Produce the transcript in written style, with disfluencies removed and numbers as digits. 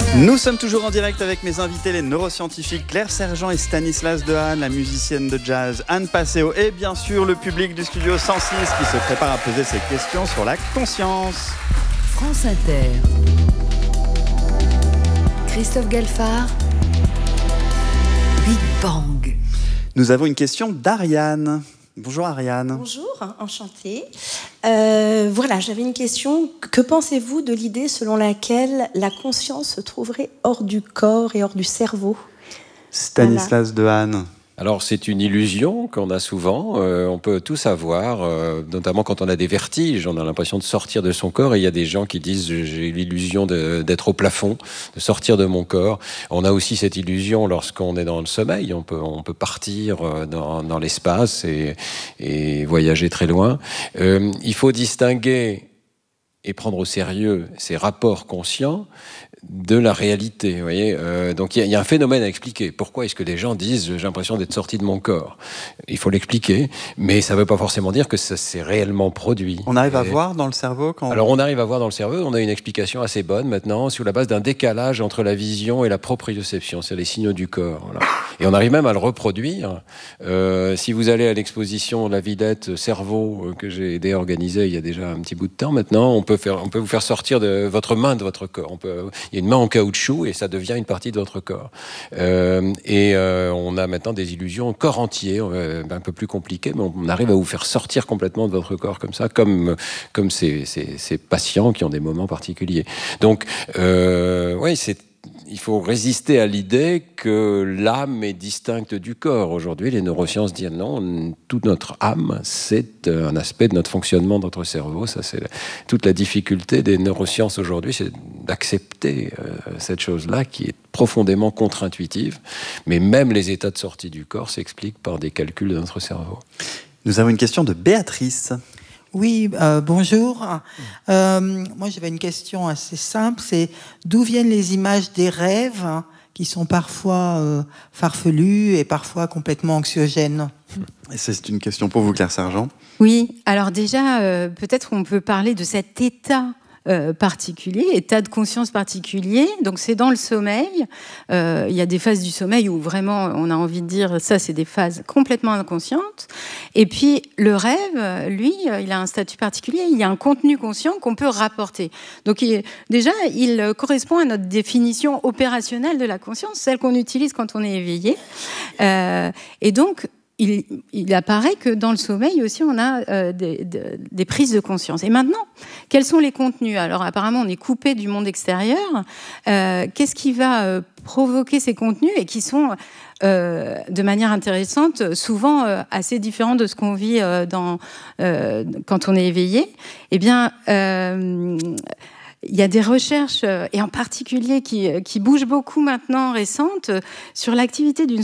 Nous sommes toujours en direct avec mes invités, les neuroscientifiques Claire Sergent et Stanislas Dehaene, la musicienne de jazz Anne Passeo et bien sûr le public du Studio 106 qui se prépare à poser ses questions sur la conscience. France Inter. Christophe Galfard. Big Bang. Nous avons une question d'Ariane. Bonjour Ariane. Bonjour, enchantée. Voilà, j'avais une question. Que pensez-vous de l'idée selon laquelle la conscience se trouverait hors du corps et hors du cerveau ? Stanislas Dehaene. Alors c'est une illusion qu'on a souvent, on peut tout savoir, notamment quand on a des vertiges, on a l'impression de sortir de son corps et il y a des gens qui disent j'ai l'illusion d'être au plafond, de sortir de mon corps. On a aussi cette illusion lorsqu'on est dans le sommeil, on peut partir dans l'espace et voyager très loin. Il faut distinguer et prendre au sérieux ces rapports conscients de la réalité, vous voyez. Donc il y a un phénomène à expliquer. Pourquoi est-ce que les gens disent j'ai l'impression d'être sorti de mon corps ? Il faut l'expliquer, mais ça ne veut pas forcément dire que ça s'est réellement produit. On arrive à voir dans le cerveau quand... Alors on arrive à voir dans le cerveau, on a une explication assez bonne maintenant sur la base d'un décalage entre la vision et la proprioception, c'est les signaux du corps. Voilà. Et on arrive même à le reproduire. Si vous allez à l'exposition La Villette Cerveau que j'ai aidé à organiser il y a déjà un petit bout de temps maintenant, on peut vous faire sortir de votre main de votre corps. Il y a une main en caoutchouc et ça devient une partie de votre corps. On a maintenant des illusions corps entier, un peu plus compliquées, mais on arrive à vous faire sortir complètement de votre corps comme ça, comme ces patients qui ont des moments particuliers. Donc, il faut résister à l'idée que l'âme est distincte du corps. Aujourd'hui, les neurosciences disent non, toute notre âme, c'est un aspect de notre fonctionnement de notre cerveau. Ça, c'est toute la difficulté des neurosciences aujourd'hui, c'est d'accepter cette chose-là qui est profondément contre-intuitive. Mais même les états de sortie du corps s'expliquent par des calculs de notre cerveau. Nous avons une question de Béatrice. Oui, bonjour. Moi, j'avais une question assez simple. C'est d'où viennent les images des rêves qui sont parfois farfelues et parfois complètement anxiogènes ? Et c'est une question pour vous, Claire Sergent. Oui, alors déjà, peut-être qu'on peut parler de cet état particulier, état de conscience particulier. Donc c'est dans le sommeil. Il y a des phases du sommeil où vraiment on a envie de dire ça, c'est des phases complètement inconscientes. Et puis le rêve, lui, il a un statut particulier. Il y a un contenu conscient qu'on peut rapporter. Donc il correspond à notre définition opérationnelle de la conscience, celle qu'on utilise quand on est éveillé. Et donc il apparaît que dans le sommeil aussi, on a des prises de conscience. Et maintenant, quels sont les contenus ? Alors apparemment, on est coupé du monde extérieur. Qu'est-ce qui va provoquer ces contenus et qui sont, de manière intéressante, souvent assez différents de ce qu'on vit quand on est éveillé ? Eh bien... il y a des recherches, et en particulier qui bougent beaucoup maintenant, récentes, sur l'activité d'une